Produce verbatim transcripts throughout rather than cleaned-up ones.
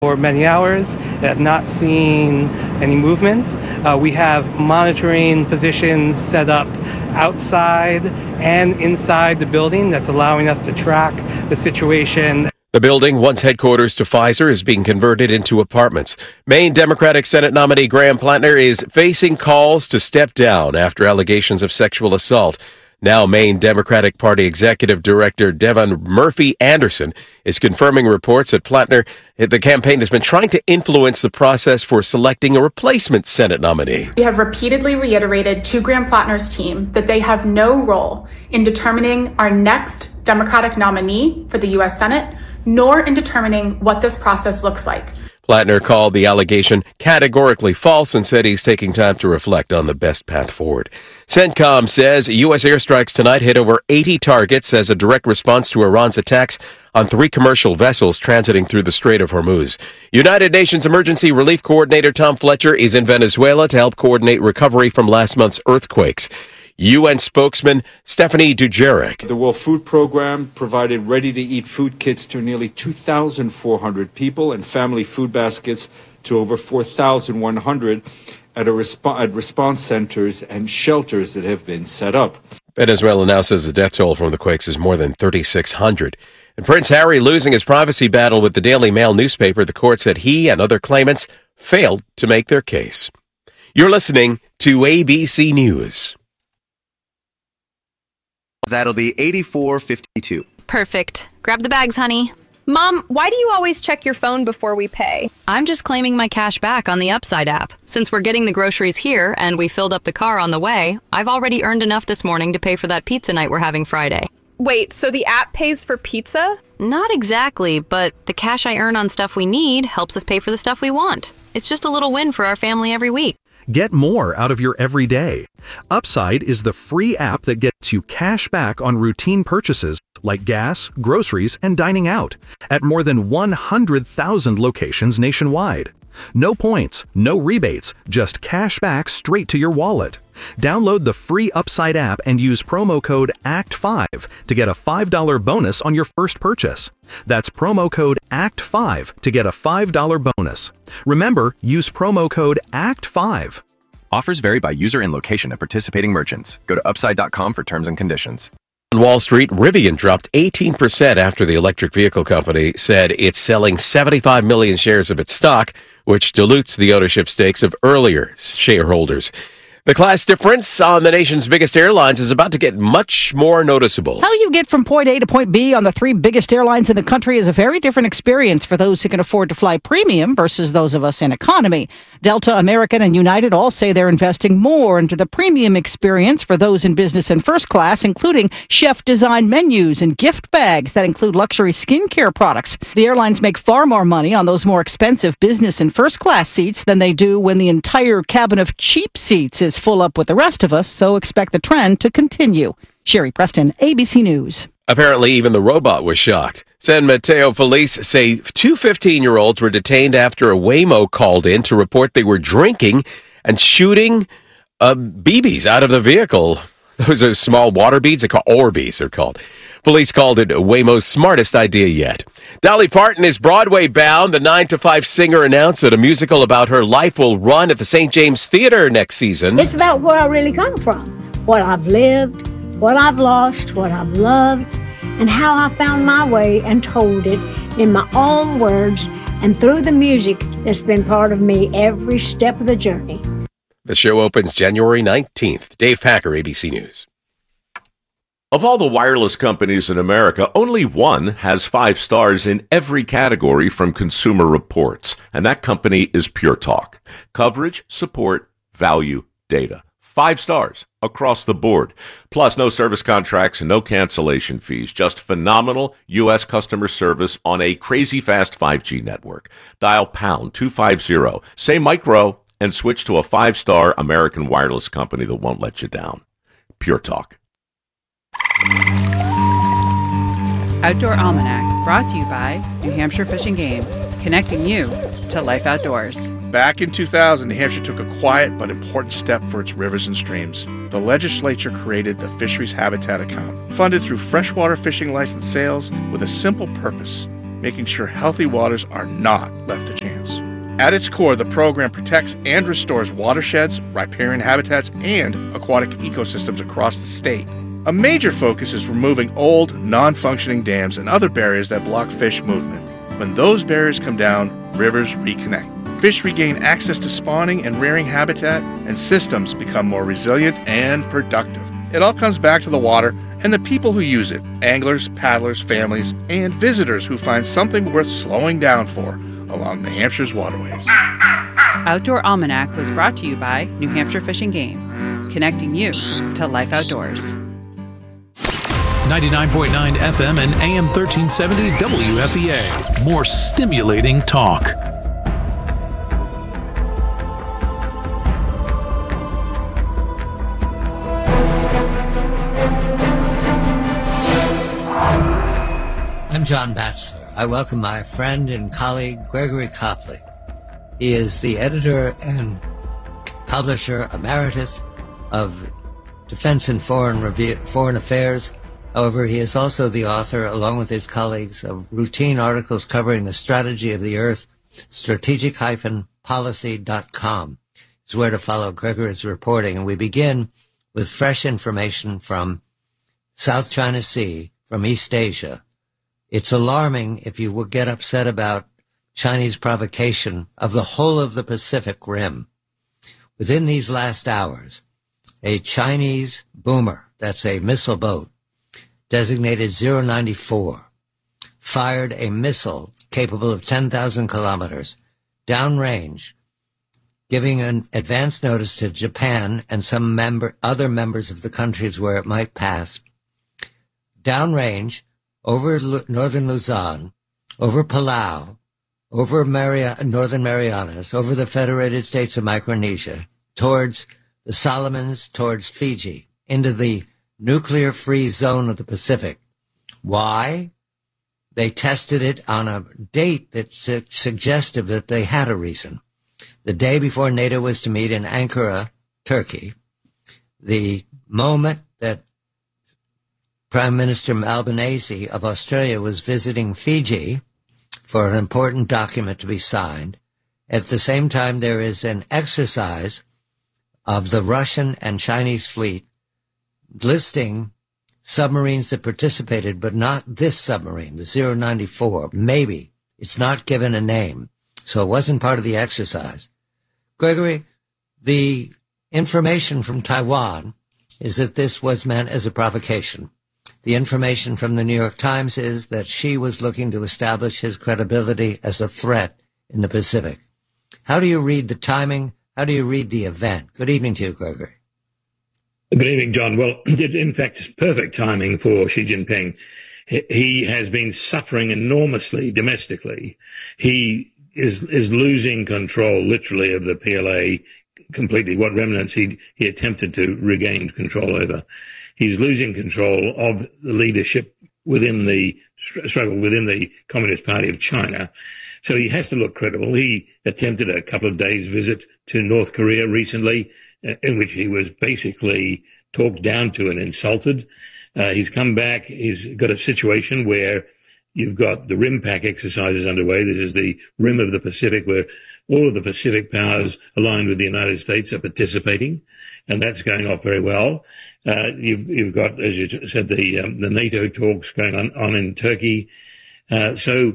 For many hours, have not seen any movement. Uh, we have monitoring positions set up outside and inside the building that's allowing us to track the situation. The building, once headquarters to Pfizer, is being converted into apartments. Maine Democratic Senate nominee Graham Plattner is facing calls to step down after allegations of sexual assault. Now, Maine Democratic Party Executive Director Devon Murphy Anderson is confirming reports that Plattner, the campaign, has been trying to influence the process for selecting a replacement Senate nominee. We have repeatedly reiterated to Graham Plattner's team that they have no role in determining our next Democratic nominee for the U S Senate, nor in determining what this process looks like. Plattner called the allegation categorically false and said he's taking time to reflect on the best path forward. CENTCOM says U S airstrikes tonight hit over eighty targets as a direct response to Iran's attacks on three commercial vessels transiting through the Strait of Hormuz. United Nations Emergency Relief Coordinator Tom Fletcher is in Venezuela to help coordinate recovery from last month's earthquakes. U N spokesman Stephanie Dujarric. The World Food Program provided ready-to-eat food kits to nearly two thousand four hundred people and family food baskets to over four thousand one hundred at, a resp- at response centers and shelters that have been set up. Venezuela now says the death toll from the quakes is more than thirty-six hundred. And Prince Harry losing his privacy battle with the Daily Mail newspaper, the court said he and other claimants failed to make their case. You're listening to A B C News. That'll be eighty-four fifty-two. Perfect. Grab the bags, honey. Mom, why do you always check your phone before we pay? I'm just claiming my cash back on the Upside app. Since we're getting the groceries here and we filled up the car on the way, I've already earned enough this morning to pay for that pizza night we're having Friday. Wait, so the app pays for pizza? Not exactly, but the cash I earn on stuff we need helps us pay for the stuff we want. It's just a little win for our family every week. Get more out of your everyday. Upside is the free app that gets you cash back on routine purchases like gas, groceries, and dining out at more than one hundred thousand locations nationwide. No points, no rebates, just cash back straight to your wallet. Download the free Upside app and use promo code A C T five to get a five dollars bonus on your first purchase. That's promo code A C T five to get a five dollars bonus. Remember, use promo code A C T five. Offers vary by user and location at participating merchants. Go to upside dot com for terms and conditions. On Wall Street, Rivian dropped eighteen percent after the electric vehicle company said it's selling seventy-five million shares of its stock, which dilutes the ownership stakes of earlier shareholders. The class difference on the nation's biggest airlines is about to get much more noticeable. How you get from point A to point B on the three biggest airlines in the country is a very different experience for those who can afford to fly premium versus those of us in economy. Delta, American, and United all say they're investing more into the premium experience for those in business and first class, including chef-designed menus and gift bags that include luxury skincare products. The airlines make far more money on those more expensive business and first class seats than they do when the entire cabin of cheap seats is full up with the rest of us, so expect the trend to continue. Sherry Preston, A B C News. Apparently, even the robot was shocked. San Mateo police say two fifteen-year-olds were detained after a Waymo called in to report they were drinking and shooting uh, B Bs out of the vehicle. Those are small water beads. They're called Orbeez, they're called. Police called it Waymo's smartest idea yet. Dolly Parton is Broadway bound. The nine to five singer announced that a musical about her life will run at the Saint James Theater next season. It's about where I really come from, what I've lived, what I've lost, what I've loved, and how I found my way and told it in my own words and through the music that's been part of me every step of the journey. The show opens January nineteenth. Dave Packer, A B C News. Of all the wireless companies in America, only one has five stars in every category from Consumer Reports, and that company is Pure Talk. Coverage, support, value, data. Five stars across the board. Plus, no service contracts and no cancellation fees. Just phenomenal U S customer service on a crazy fast five G network. Dial pound two fifty, say micro, and switch to a five-star American wireless company that won't let you down. Pure Talk. Outdoor Almanac, brought to you by New Hampshire Fish and Game, connecting you to life outdoors. Back in two thousand, New Hampshire took a quiet but important step for its rivers and streams. The legislature created the Fisheries Habitat Account, funded through freshwater fishing license sales with a simple purpose: making sure healthy waters are not left to chance. At its core, the program protects and restores watersheds, riparian habitats, and aquatic ecosystems across the state. A major focus is removing old, non-functioning dams and other barriers that block fish movement. When those barriers come down, rivers reconnect. Fish regain access to spawning and rearing habitat, and systems become more resilient and productive. It all comes back to the water and the people who use it, anglers, paddlers, families, and visitors who find something worth slowing down for along New Hampshire's waterways. Outdoor Almanac was brought to you by New Hampshire Fish and Game, connecting you to life outdoors. ninety-nine point nine F M and A M thirteen seventy W F E A. More stimulating talk. I'm John Batchelor. I welcome my friend and colleague Gregory Copley. He is the editor and publisher emeritus of Defense and Foreign, Review, Foreign Affairs. However, he is also the author, along with his colleagues, of routine articles covering the strategy of the Earth. strategic dash policy dot com is where to follow Gregory's reporting. And we begin with fresh information from South China Sea, from East Asia. It's alarming if you will get upset about Chinese provocation of the whole of the Pacific Rim. Within these last hours, a Chinese boomer, that's a missile boat, designated zero ninety-four, fired a missile capable of ten thousand kilometers downrange, giving an advance notice to Japan and some member, other members of the countries where it might pass, downrange, over Lu- northern Luzon, over Palau, over Maria- northern Marianas, over the Federated States of Micronesia, towards the Solomons, towards Fiji, into the nuclear-free zone of the Pacific. Why? They tested it on a date that's su- suggestive that they had a reason. The day before NATO was to meet in Ankara, Turkey, the moment that Prime Minister Albanese of Australia was visiting Fiji for an important document to be signed. At the same time, there is an exercise of the Russian and Chinese fleet listing submarines that participated, but not this submarine, the zero ninety-four. Maybe. It's not given a name. So it wasn't part of the exercise. Gregory, the information from Taiwan is that this was meant as a provocation. The information from the New York Times is that Xi was looking to establish his credibility as a threat in the Pacific. How do you read the timing? How do you read the event? Good evening to you, Gregory. Good evening, John. Well, in fact, it's perfect timing for Xi Jinping. He has been suffering enormously domestically. He is is losing control, literally, of the P L A completely. What remnants he, he attempted to regain control over. He's losing control of the leadership within the struggle within the Communist Party of China. So he has to look credible. He attempted a couple of days visit to North Korea recently, uh, in which he was basically talked down to and insulted. Uh, he's come back. He's got a situation where you've got the RIMPAC exercises underway. This is the rim of the Pacific where all of the Pacific powers aligned with the United States are participating, and that's going off very well. Uh, you've, you've got, as you said, the, um, the NATO talks going on, on in Turkey. Uh, so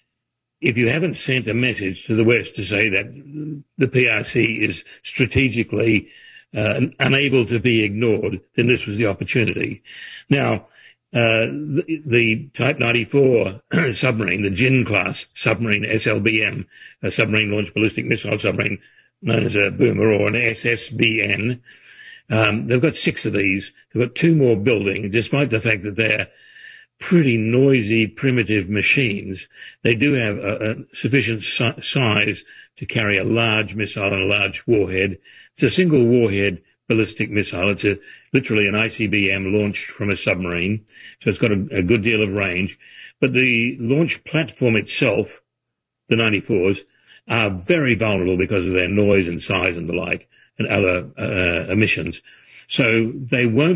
if you haven't sent a message to the West to say that the P R C is strategically uh, unable to be ignored, then this was the opportunity. Now, uh, the, the Type ninety-four submarine, the Jin class submarine, S L B M, a submarine launched ballistic missile submarine known as a boomer, or an S S B N, um, they've got six of these. They've got two more building, despite the fact that they're pretty noisy, primitive machines. They do have a, a sufficient si- size to carry a large missile and a large warhead. It's a single warhead ballistic missile. It's a, literally an I C B M launched from a submarine, so it's got a, a good deal of range. But the launch platform itself, the ninety-fours, are very vulnerable because of their noise and size and the like, and other uh, emissions. So they won't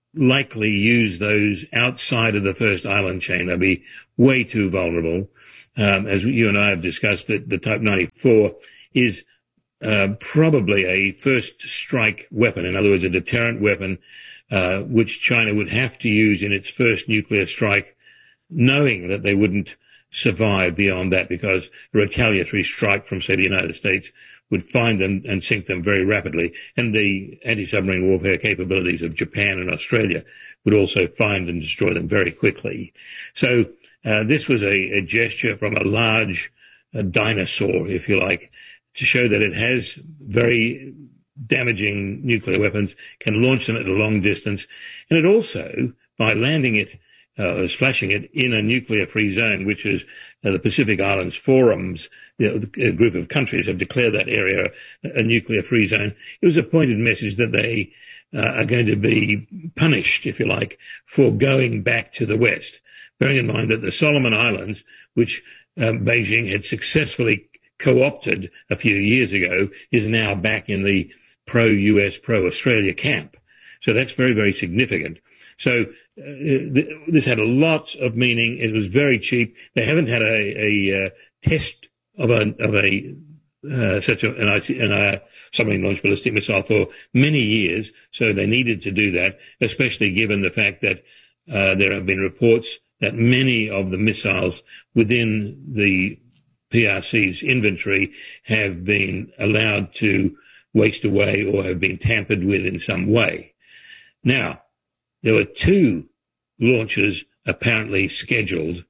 likely use those outside of the first island chain. They'll be way too vulnerable. Um, as you and I have discussed, that the Type ninety-four is uh, probably a first strike weapon. In other words, a deterrent weapon, uh, which China would have to use in its first nuclear strike, knowing that they wouldn't survive beyond that, because a retaliatory strike from, say, the United States would find them and sink them very rapidly. And the anti-submarine warfare capabilities of Japan and Australia would also find and destroy them very quickly. So uh, this was a, a gesture from a large uh, dinosaur, if you like, to show that it has very damaging nuclear weapons, can launch them at a long distance. And it also, by landing it, uh, splashing it in a nuclear-free zone, which is uh, the Pacific Islands Forum's, you know, a group of countries have declared that area a, a nuclear-free zone. It was a pointed message that they uh, are going to be punished, if you like, for going back to the West. Bearing in mind that the Solomon Islands, which um, Beijing had successfully co-opted a few years ago, is now back in the pro-U S, pro-Australia camp. So that's very, very significant. So uh, th- this had a lot of meaning. It was very cheap. They haven't had a, a uh, test of a of a uh, such a, an, an uh, submarine launched ballistic missile for many years. So they needed to do that, especially given the fact that uh, there have been reports that many of the missiles within the P R C's inventory have been allowed to waste away or have been tampered with in some way. Now, there were two launches apparently scheduled,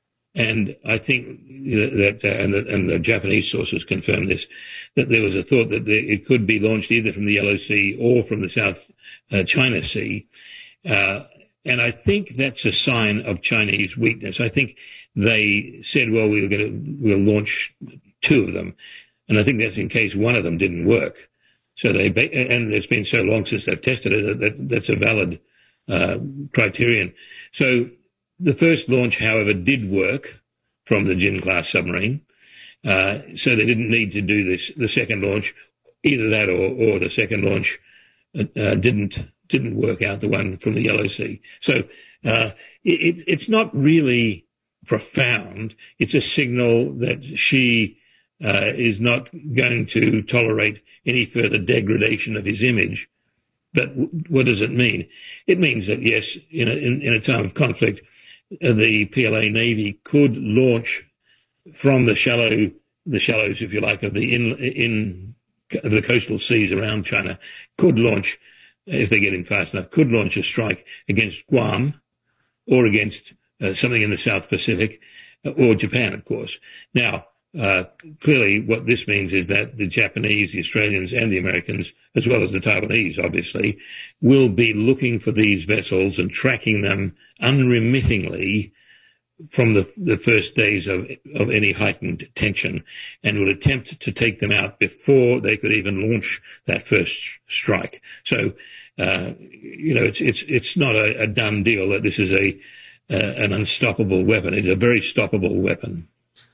and I think that, uh, and, the, and the Japanese sources confirmed this, that there was a thought that there, it could be launched either from the Yellow Sea or from the South uh, China Sea. Uh, and I think that's a sign of Chinese weakness. I think they said, well, we're going to, we'll launch two of them. And I think that's in case one of them didn't work. So they, and it's been so long since they've tested it that, that that's a valid uh, criterion. So the first launch, however, did work from the Jin-class submarine. Uh, so they didn't need to do this, the second launch, either that or, or the second launch uh, didn't, didn't work out, the one from the Yellow Sea. So uh, it, it's not really profound. It's a signal that she uh, is not going to tolerate any further degradation of his image. But w- what does it mean? It means that, yes, in a, in, in a time of conflict, uh, the P L A Navy could launch from the shallow, the shallows, if you like, of the in, in of the coastal seas around China, could launch, if they get in fast enough, could launch a strike against Guam or against uh, something in the South Pacific, uh, or Japan, of course. Now, uh, clearly what this means is that the Japanese, the Australians and the Americans, as well as the Taiwanese, obviously, will be looking for these vessels and tracking them unremittingly from the, the first days of, of any heightened tension, and will attempt to take them out before they could even launch that first strike. So, uh, you know, it's, it's, it's not a, a done deal that this is a, uh, an unstoppable weapon. It's a very stoppable weapon.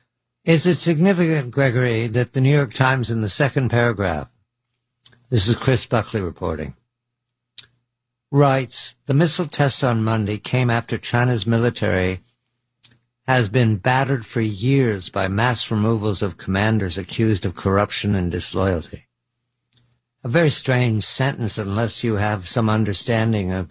Is it significant, Gregory, that the New York Times in the second paragraph, this is Chris Buckley reporting, writes, the missile test on Monday came after China's military has been battered for years by mass removals of commanders accused of corruption and disloyalty. A very strange sentence unless you have some understanding of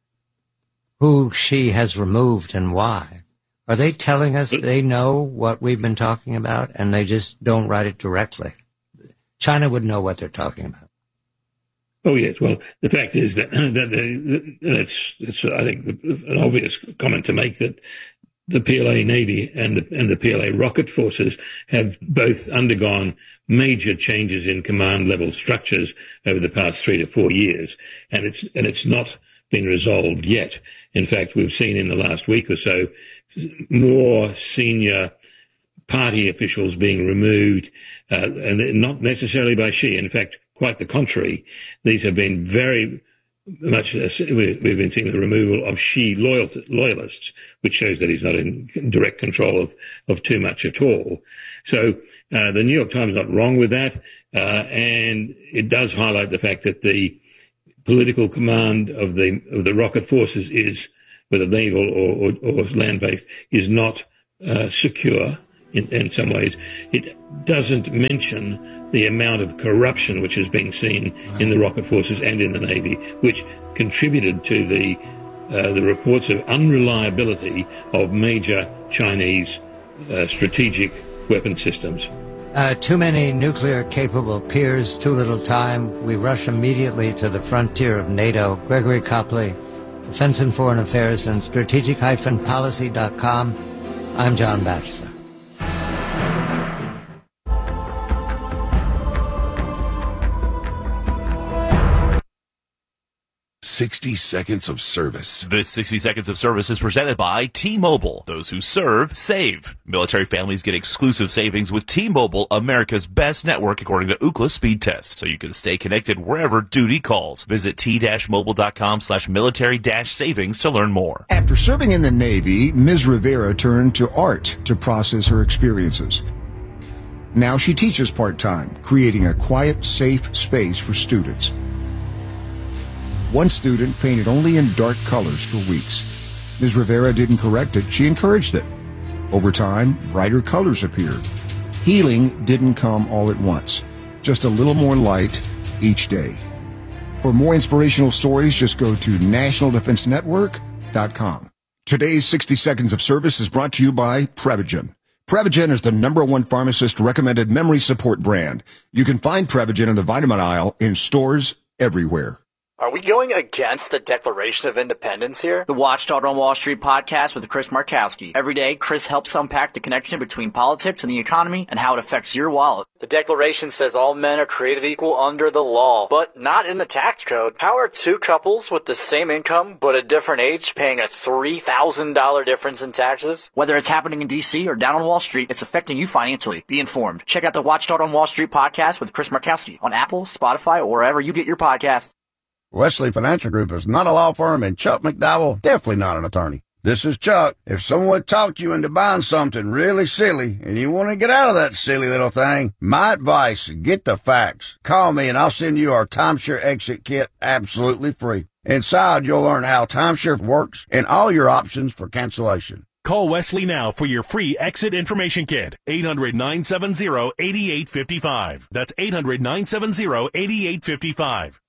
who she has removed and why. Are they telling us they know what we've been talking about and they just don't write it directly? China would know what they're talking about. Oh, yes. Well, the fact is that, that they, and it's, it's, I think, the, an obvious comment to make that the P L A Navy and the, and the P L A rocket forces have both undergone major changes in command level structures over the past three to four years. And it's, and it's not been resolved yet. In fact, we've seen in the last week or so more senior party officials being removed, uh, and not necessarily by Xi. In fact, quite the contrary. These have been very much, uh, we've been seeing the removal of Xi loyal, loyalists, which shows that he's not in direct control of, of too much at all. So, uh, the New York Times is not wrong with that, uh, and it does highlight the fact that the political command of the of the rocket forces is, whether naval or, or, or land-based, is not uh, secure in, in some ways. It doesn't mention the amount of corruption which has been seen in the rocket forces and in the Navy, which contributed to the uh, the reports of unreliability of major Chinese uh, strategic weapon systems. Uh, too many nuclear-capable peers, too little time. We rush immediately to the frontier of NATO. Gregory Copley, Defense and Foreign Affairs, and strategic dash policy dot com. I'm John Batchelor. sixty seconds of service. This sixty seconds of service is presented by T-Mobile. Those who serve, save. Military families get exclusive savings with T-Mobile, America's best network according to Ookla speed test, so you can stay connected wherever duty calls. Visit t-mobile.com slash military dash savings to learn more. After serving in the Navy, Miz Rivera turned to art to process her experiences. Now she teaches part-time, creating a quiet, safe space for students. One student painted only in dark colors for weeks. Miz Rivera didn't correct it, she encouraged it. Over time, brighter colors appeared. Healing didn't come all at once, just a little more light each day. For more inspirational stories, just go to national defense network dot com. Today's sixty seconds of service is brought to you by Prevagen. Prevagen is the number one pharmacist-recommended memory support brand. You can find Prevagen in the vitamin aisle in stores everywhere. Are we going against the Declaration of Independence here? The Watchdog on Wall Street podcast with Chris Markowski. Every day, Chris helps unpack the connection between politics and the economy and how it affects your wallet. The Declaration says all men are created equal under the law, but not in the tax code. How are two couples with the same income but a different age paying a three thousand dollars difference in taxes? Whether it's happening in D C or down on Wall Street, it's affecting you financially. Be informed. Check out the Watchdog on Wall Street podcast with Chris Markowski on Apple, Spotify, or wherever you get your podcasts. Wesley Financial Group is not a law firm, and Chuck McDowell, definitely not an attorney. This is Chuck. If someone talked you into buying something really silly and you want to get out of that silly little thing, my advice, get the facts. Call me and I'll send you our timeshare exit kit absolutely free. Inside, you'll learn how timeshare works and all your options for cancellation. Call Wesley now for your free exit information kit. eight hundred, nine seven zero, eight eight five five. That's eight hundred, nine seven zero, eight eight five five.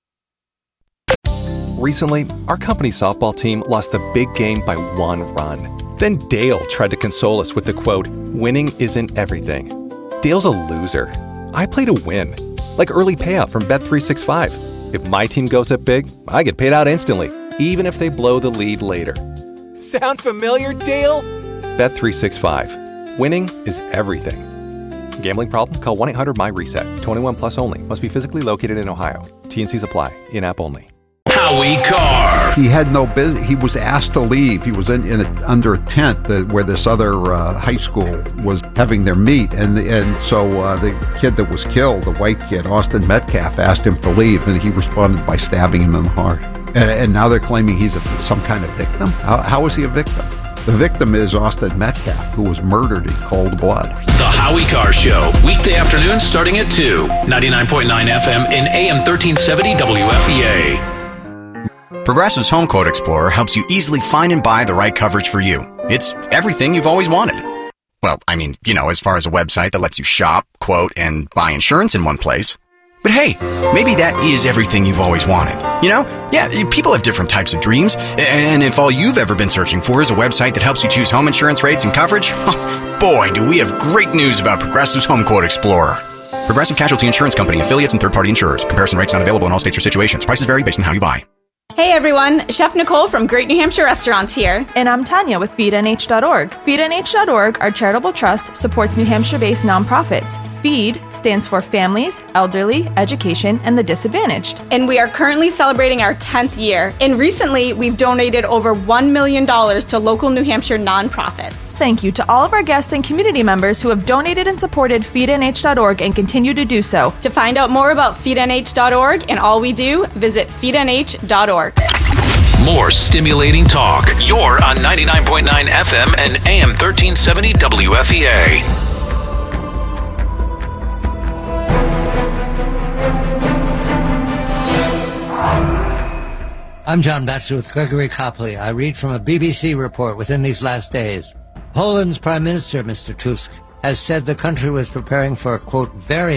Recently, our company softball team lost the big game by one run. Then Dale tried to console us with the quote, "Winning isn't everything." Dale's a loser. I play to win, like early payout from Bet three sixty-five. If my team goes up big, I get paid out instantly, even if they blow the lead later. Sound familiar, Dale? Bet three sixty-five. Winning is everything. Gambling problem? Call one eight hundred M Y reset. twenty-one plus only. Must be physically located in Ohio. T and Cs apply. In-app only. Howie Carr. He had no business. He was asked to leave. He was in, in a, under a tent that, where this other uh, high school was having their meet, and and so uh, the kid that was killed, the white kid, Austin Metcalf, asked him to leave, and he responded by stabbing him in the heart. And, and now they're claiming he's a, some kind of victim. How, how is he a victim? The victim is Austin Metcalf, who was murdered in cold blood. The Howie Carr Show, weekday afternoons starting at two, ninety-nine point nine F M and A M thirteen seventy W F E A. Progressive's Home Quote Explorer helps you easily find and buy the right coverage for you. It's everything you've always wanted. Well, I mean, you know, as far as a website that lets you shop, quote, and buy insurance in one place. But hey, maybe that is everything you've always wanted. You know? Yeah, people have different types of dreams. And if all you've ever been searching for is a website that helps you choose home insurance rates and coverage, boy, do we have great news about Progressive's Home Quote Explorer. Progressive Casualty Insurance Company, affiliates, and third-party insurers. Comparison rates not available in all states or situations. Prices vary based on how you buy. Hey everyone, Chef Nicole from Great New Hampshire Restaurants here. And I'm Tanya with feed N H dot org. feed N H dot org, our charitable trust, supports New Hampshire-based nonprofits. FEED stands for Families, Elderly, Education, and the Disadvantaged. And we are currently celebrating our tenth year. And recently, we've donated over one million dollars to local New Hampshire nonprofits. Thank you to all of our guests and community members who have donated and supported feed N H dot org and continue to do so. To find out more about feed N H dot org and all we do, visit feed N H dot org. More stimulating talk. You're on ninety-nine point nine F M and A M thirteen seventy W F E A. I'm John Batchelor with Gregory Copley. I read from a B B C report within these last days. Poland's Prime Minister, Mister Tusk, has said the country was preparing for a, quote, very